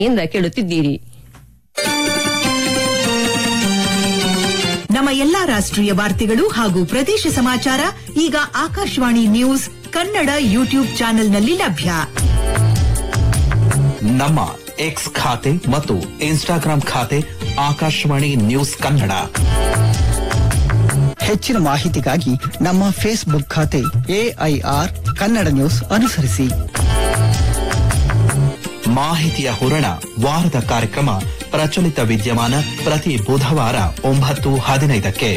ಇಂದ ಕೇಳುತ್ತಿದ್ದೀರಿ. ನಮ್ಮ ಎಲ್ಲಾ ರಾಷ್ಟ್ರೀಯ ವಾರ್ತೆಗಳು ಹಾಗೂ ಪ್ರದೇಶ ಸಮಾಚಾರ ಈಗ ಆಕಾಶವಾಣಿ ನ್ಯೂಸ್ ಕನ್ನಡ ಯೂಟ್ಯೂಬ್ ಚಾನೆಲ್ನಲ್ಲಿ ಲಭ್ಯ. ನಮ್ಮ ಎಕ್ಸ್ ಖಾತೆ ಮತ್ತು ಇನ್ಸ್ಟಾಗ್ರಾಂ ಖಾತೆ ಆಕಾಶವಾಣಿ ನ್ಯೂಸ್ ಕನ್ನಡ. ಹೆಚ್ಚಿನ ಮಾಹಿತಿಗಾಗಿ ನಮ್ಮ ಫೇಸ್ಬುಕ್ ಖಾತೆ AIR ಕನ್ನಡ ನ್ಯೂಸ್ ಅನುಸರಿಸಿ. ಮಾಹಿತಿಯ ಹೂರಣ ವಾರದ ಕಾರ್ಯಕ್ರಮ ಪ್ರಚಲಿತ ವಿದ್ಯಮಾನ ಪ್ರತಿ ಬುಧವಾರ 9:15ಕ್ಕೆ.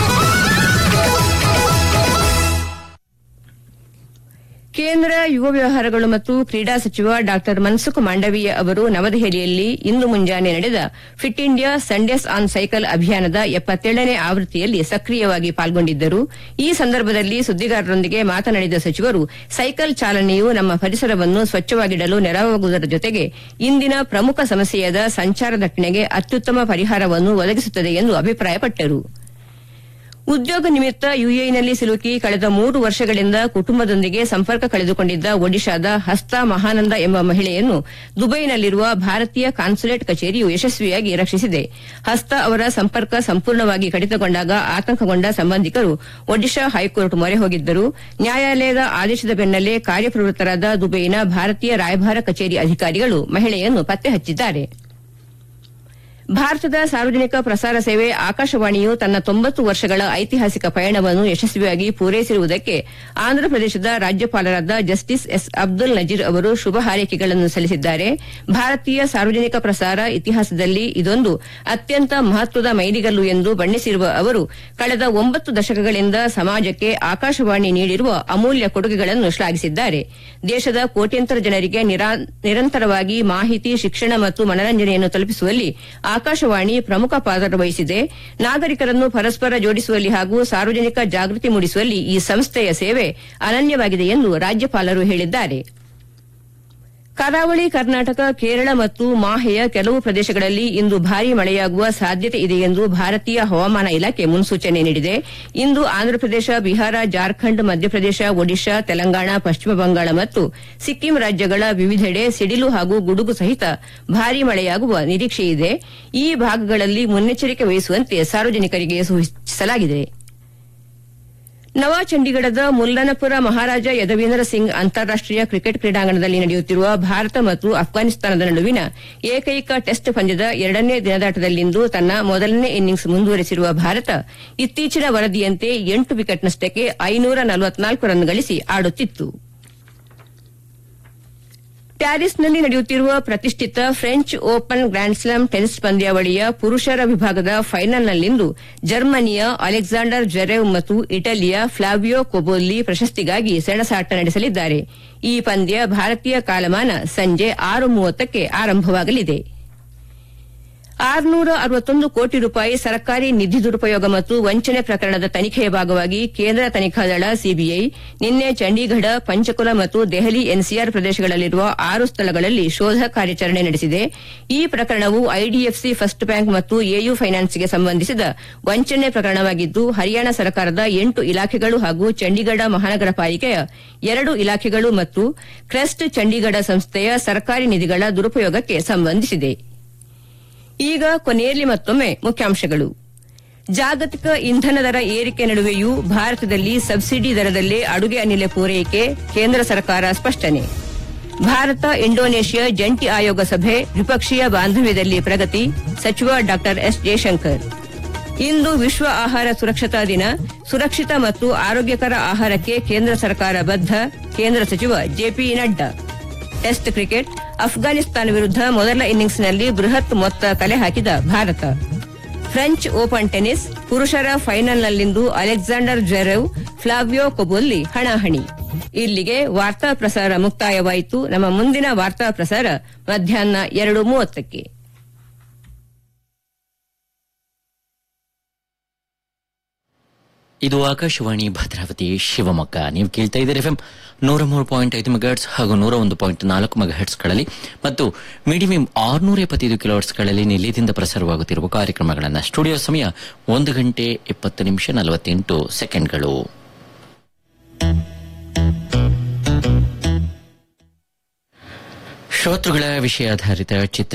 ಕೇಂದ್ರ ಯುವ ವ್ಯವಹಾರಗಳು ಮತ್ತು ಕ್ರೀಡಾ ಸಚಿವ ಡಾ ಮನ್ಸುಖ್ ಮಾಂಡವೀಯ ಅವರು ನವದೆಹಲಿಯಲ್ಲಿ ಇಂದು ಮುಂಜಾನೆ ನಡೆದ fit India Sundays on cycle ಅಭಿಯಾನದ 77ನೇ ಆವೃತ್ತಿಯಲ್ಲಿ ಸಕ್ರಿಯವಾಗಿ ಪಾಲ್ಗೊಂಡಿದ್ದರು. ಈ ಸಂದರ್ಭದಲ್ಲಿ ಸುದ್ದಿಗಾರರೊಂದಿಗೆ ಮಾತನಾಡಿದ ಸಚಿವರು, ಸೈಕಲ್ ಚಾಲನೆಯು ನಮ್ಮ ಪರಿಸರವನ್ನು ಸ್ವಚ್ಛವಾಗಿಡಲು ನೆರವಾಗುವುದರ ಜೊತೆಗೆ ಇಂದಿನ ಪ್ರಮುಖ ಸಮಸ್ಯೆಯಾದ ಸಂಚಾರ ದಟ್ಟಣೆಗೆ ಅತ್ಯುತ್ತಮ ಪರಿಹಾರವನ್ನು ಒದಗಿಸುತ್ತದೆ ಎಂದು ಅಭಿಪ್ರಾಯಪಟ್ಟರು. ಉದ್ಯೋಗ ನಿಮಿತ್ತ ಯುಎಇನಲ್ಲಿ ಸಿಲುಕಿ ಕಳೆದ 3 ವರ್ಷಗಳಿಂದ ಕುಟುಂಬದೊಂದಿಗೆ ಸಂಪರ್ಕ ಕಳೆದುಕೊಂಡಿದ್ದ ಒಡಿಶಾದ ಹಸ್ತಾ ಮಹಾನಂದ ಎಂಬ ಮಹಿಳೆಯನ್ನು ದುಬೈನಲ್ಲಿರುವ ಭಾರತೀಯ ಕಾನ್ಸುಲೇಟ್ ಕಚೇರಿಯು ಯಶಸ್ವಿಯಾಗಿ ರಕ್ಷಿಸಿದೆ. ಹಸ್ತಾ ಅವರ ಸಂಪರ್ಕ ಸಂಪೂರ್ಣವಾಗಿ ಕಡಿತಗೊಂಡಾಗ ಆತಂಕಗೊಂಡ ಸಂಬಂಧಿಕರು ಒಡಿಶಾ ಹೈಕೋರ್ಟ್ ಮೊರೆ ಹೋಗಿದ್ದರು. ನ್ಯಾಯಾಲಯದ ಆದೇಶದ ಬೆನ್ನಲ್ಲೇ ಕಾರ್ಯಪ್ರವೃತ್ತರಾದ ದುಬೈನ ಭಾರತೀಯ ರಾಯಭಾರ ಕಚೇರಿ ಅಧಿಕಾರಿಗಳು ಮಹಿಳೆಯನ್ನು ಪತ್ತೆ ಹಚ್ಚಿದ್ದಾರೆ. ಭಾರತದ ಸಾರ್ವಜನಿಕ ಪ್ರಸಾರ ಸೇವೆ ಆಕಾಶವಾಣಿಯು ತನ್ನ 90 ವರ್ಷಗಳ ಐತಿಹಾಸಿಕ ಪಯಣವನ್ನು ಯಶಸ್ವಿಯಾಗಿ ಪೂರೈಸಿರುವುದಕ್ಕೆ ಆಂಧ್ರಪ್ರದೇಶದ ರಾಜ್ಯಪಾಲರಾದ ಜಸ್ಟಿಸ್ ಎಸ್ ಅಬ್ದುಲ್ ನಜೀರ್ ಅವರು ಶುಭ ಹಾರೈಕೆಗಳನ್ನು ಸಲ್ಲಿಸಿದ್ದಾರೆ. ಭಾರತೀಯ ಸಾರ್ವಜನಿಕ ಪ್ರಸಾರ ಇತಿಹಾಸದಲ್ಲಿ ಇದೊಂದು ಅತ್ಯಂತ ಮಹತ್ವದ ಮೈಲಿಗಲ್ಲು ಎಂದು ಬಣ್ಣಿಸಿರುವ ಅವರು ಕಳೆದ 9 ದಶಕಗಳಿಂದ ಸಮಾಜಕ್ಕೆ ಆಕಾಶವಾಣಿ ನೀಡಿರುವ ಅಮೂಲ್ಯ ಕೊಡುಗೆಗಳನ್ನು ಶ್ಲಾಘಿಸಿದ್ದಾರೆ. ದೇಶದ ಕೋಟ್ಯಂತರ ಜನರಿಗೆ ನಿರಂತರವಾಗಿ ಮಾಹಿತಿ, ಶಿಕ್ಷಣ ಮತ್ತು ಮನರಂಜನೆಯನ್ನು ತಲುಪಿಸುವಲ್ಲಿ ಆಕಾಶವಾಣಿ ಪ್ರಮುಖ ಪಾತ್ರ ವಹಿಸಿದೆ. ನಾಗರಿಕರನ್ನು ಪರಸ್ಪರ ಜೋಡಿಸುವಲ್ಲಿ ಹಾಗೂ ಸಾರ್ವಜನಿಕ ಜಾಗೃತಿ ಮೂಡಿಸುವಲ್ಲಿ ಈ ಸಂಸ್ಥೆಯ ಸೇವೆ ಅನನ್ಯವಾಗಿದೆ ಎಂದು ರಾಜ್ಯಪಾಲರು ಹೇಳಿದ್ದಾರೆ. ಕರಾವಳಿ ಕರ್ನಾಟಕ, ಕೇರಳ ಮತ್ತು ಮಾಹೆಯ ಕೆಲವು ಪ್ರದೇಶಗಳಲ್ಲಿ ಇಂದು ಭಾರೀ ಮಳೆಯಾಗುವ ಸಾಧ್ಯತೆ ಇದೆ ಎಂದು ಭಾರತೀಯ ಹವಾಮಾನ ಇಲಾಖೆ ಮುನ್ಸೂಚನೆ ನೀಡಿದೆ. ಇಂದು ಆಂಧ್ರಪ್ರದೇಶ, ಬಿಹಾರ, ಜಾರ್ಖಂಡ್, ಮಧ್ಯಪ್ರದೇಶ, ಒಡಿಶಾ, ತೆಲಂಗಾಣ, ಪಶ್ಚಿಮ ಬಂಗಾಳ ಮತ್ತು ಸಿಕ್ಕಿಂ ರಾಜ್ಯಗಳ ವಿವಿಧೆಡೆ ಸಿಡಿಲು ಹಾಗೂ ಗುಡುಗು ಸಹಿತ ಭಾರೀ ಮಳೆಯಾಗುವ ನಿರೀಕ್ಷೆಯಿದೆ. ಈ ಭಾಗಗಳಲ್ಲಿ ಮುನ್ನೆಚ್ಚರಿಕೆ ವಹಿಸುವಂತೆ ಸಾರ್ವಜನಿಕರಿಗೆ ಸೂಚಿಸಲಾಗಿದೆ. ನವಾ ಚಂಡೀಗಢದ ಮುಲ್ಲನಪುರ ಮಹಾರಾಜ ಯದುವೀಂದ್ರ ಸಿಂಗ್ ಅಂತಾರಾಷ್ಟೀಯ ಕ್ರಿಕೆಟ್ ಕ್ರೀಡಾಂಗಣದಲ್ಲಿ ನಡೆಯುತ್ತಿರುವ ಭಾರತ ಮತ್ತು ಅಫ್ಘಾನಿಸ್ತಾನದ ನಡುವಿನ ಏಕೈಕ ಟೆಸ್ಟ್ ಪಂದ್ಯದ 2ನೇ ದಿನದಾಟದಲ್ಲಿಂದು ತನ್ನ ಮೊದಲನೇ ಇನ್ನಿಂಗ್ಸ್ ಮುಂದುವರೆಸಿರುವ ಭಾರತ ಇತ್ತೀಚಿನ ವರದಿಯಂತೆ 8 ವಿಕೆಟ್ ನಷ್ಟಕ್ಕೆ 544 ರನ್ ಗಳಿಸಿ ಆಡುತ್ತಿತ್ತು. ಪ್ಯಾರಿಸ್ನಲ್ಲಿ ನಡೆಯುತ್ತಿರುವ ಪ್ರತಿಷ್ಠಿತ ಫ್ರೆಂಚ್ ಓಪನ್ ಗ್ರ್ಯಾಂಡ್ಸ್ಲಾಮ್ ಟೆನಿಸ್ ಪಂದ್ಯಾವಳಿಯ ಪುರುಷರ ವಿಭಾಗದ ಫೈನಲ್ನಲ್ಲಿಂದು ಜರ್ಮನಿಯ ಅಲೆಕ್ಸಾಂಡರ್ ಜ್ವೆರೆವ್ ಮತ್ತು ಇಟಲಿಯ ಫ್ಲಾವಿಯೋ ಕೊಬೋಲ್ಲಿ ಪ್ರಶಸ್ತಿಗಾಗಿ ಸೆಣಸಾಟ ನಡೆಸಲಿದ್ದಾರೆ. ಈ ಪಂದ್ಯ ಭಾರತೀಯ ಕಾಲಮಾನ ಸಂಜೆ 6:30ಕ್ಕೆ ಆರಂಭವಾಗಲಿದೆ. 661 ಕೋಟಿ ರೂಪಾಯಿ ಸರ್ಕಾರಿ ನಿಧಿ ದುರುಪಯೋಗ ಮತ್ತು ವಂಚನೆ ಪ್ರಕರಣದ ತನಿಖೆಯ ಭಾಗವಾಗಿ ಕೇಂದ್ರ ತನಿಖಾ ದಳ ಸಿಬಿಐ ನಿನ್ನೆ ಚಂಡೀಗಢ, ಪಂಚಕುಲ ಮತ್ತು ದೆಹಲಿ ಎನ್ಸಿಆರ್ ಪ್ರದೇಶಗಳಲ್ಲಿರುವ 6 ಸ್ಥಳಗಳಲ್ಲಿ ಶೋಧ ಕಾರ್ಯಾಚರಣೆ ನಡೆಸಿದೆ. ಈ ಪ್ರಕರಣವು ಐಡಿಎಫ್ಸಿ ಫಸ್ಟ್ ಬ್ಯಾಂಕ್ ಮತ್ತು ಎಯು ಫೈನಾನ್ಸ್ಗೆ ಸಂಬಂಧಿಸಿದ ವಂಚನೆ ಪ್ರಕರಣವಾಗಿದ್ದು, ಹರಿಯಾಣ ಸರ್ಕಾರದ 8 ಇಲಾಖೆಗಳು ಹಾಗೂ ಚಂಡೀಗಢ ಮಹಾನಗರ ಪಾಲಿಕೆಯ 2 ಇಲಾಖೆಗಳು ಮತ್ತು ಕ್ರೆಸ್ಟ್ ಚಂಡೀಗಢ ಸಂಸ್ಥೆಯ ಸರ್ಕಾರಿ ನಿಧಿಗಳ ದುರುಪಯೋಗಕ್ಕೆ ಸಂಬಂಧಿಸಿದೆ. ಈಗ ಕೊನೆಯಲ್ಲಿ ಮತ್ತೊಮ್ಮೆ ಮುಖ್ಯಾಂಶಗಳು. ಜಾಗತಿಕ ಇಂಧನ ದರ ಏರಿಕೆ ನಡುವೆಯೂ ಭಾರತದಲ್ಲಿ ಸಬ್ಸಿಡಿ ದರದಲ್ಲೇ ಅಡುಗೆ ಅನಿಲ ಪೂರೈಕೆ, ಕೇಂದ್ರ ಸರ್ಕಾರ ಸ್ಪಷ್ಟನೆ. ಭಾರತ ಇಂಡೋನೇಷ್ಯಾ ಜಂಟಿ ಆಯೋಗ ಸಭೆ, ದ್ವಿಪಕ್ಷೀಯ ಬಾಂಧವ್ಯದಲ್ಲಿ ಪ್ರಗತಿ, ಸಚಿವ ಡಾ ಎಸ್ ಜಯಶಂಕರ್. ಇಂದು ವಿಶ್ವ ಆಹಾರ ಸುರಕ್ಷತಾ ದಿನ, ಸುರಕ್ಷಿತ ಮತ್ತು ಆರೋಗ್ಯಕರ ಆಹಾರಕ್ಕೆ ಕೇಂದ್ರ ಸರ್ಕಾರ ಬದ್ಧ, ಕೇಂದ್ರ ಸಚಿವ JP Nadda. Test cricket, Afghanistan ವಿರುದ್ಧ ಮೊದಲ ಇನ್ನಿಂಗ್ಸ್ನಲ್ಲಿ ಬೃಹತ್ ಮೊತ್ತ ಕಲೆ ಹಾಕಿದ ಭಾರತ. ಫ್ರೆಂಚ್ ಓಪನ್ ಟೆನಿಸ್ ಪುರುಷರ ಫೈನಲ್ನಲ್ಲಿಂದು ಅಲೆಕ್ಸಾಂಡರ್ ಜ್ವೆರೆವ್, ಫ್ಲಾವಿಯೋ ಕೊಬೋಲ್ಲಿ ಹಣಾಹಣಿ. ಇಲ್ಲಿಗೆ ವಾರ್ತಾ ಪ್ರಸಾರ ಮುಕ್ತಾಯವಾಯಿತು. ನಮ್ಮ ಮುಂದಿನ ವಾರ್ತಾ ಪ್ರಸಾರ ಮಧ್ಯಾಹ್ನ 2:30ಕ್ಕೆ. ಇದು ಆಕಾಶವಾಣಿ ಭದ್ರಾವತಿ ಶಿವಮೊಗ್ಗ. ನೀವು ಕೇಳ್ತಾ ಇದ್ದೀರಿ FM 103.5 ಮೆಗಾಹೆರ್ಟ್ಸ್ ಹಾಗೂ 101.4 ಮೆಗಾಹೆರ್ಟ್ಸ್ಗಳಲ್ಲಿ ಮತ್ತು ಮೀಡಿಯಂ 675 ಕಿಲೋಹೆರ್ಟ್ಸ್ಗಳಲ್ಲಿ ನಿಲಯದಿಂದ ಪ್ರಸಾರವಾಗುತ್ತಿರುವ ಕಾರ್ಯಕ್ರಮಗಳನ್ನು. ಸ್ಟುಡಿಯೋ ಸಮಯ 1 ಗಂಟೆ 20 ನಿಮಿಷ 48 ಸೆಕೆಂಡ್ಗಳು. ಶ್ರೋತೃಗಳ ವಿಷಯಾಧಾರಿತ ಚಿತ್ರ